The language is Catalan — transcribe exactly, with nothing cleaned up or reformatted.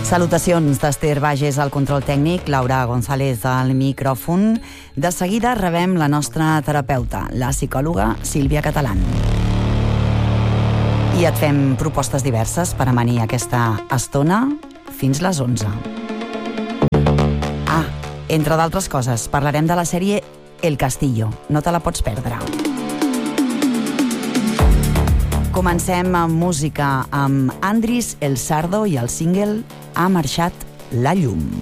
Salutacions d'Ester Bages al control tècnic, Laura González al micròfon. De seguida rebem la nostra terapeuta, la psicòloga Sílvia Catalán. I et fem propostes diverses per amanir aquesta estona fins les onze. Ah, entre d'altres coses, parlarem de la sèrie El Castillo. No te la pots perdre. Comencem amb música amb Andris El Sardo i el single Ha marxat la llum.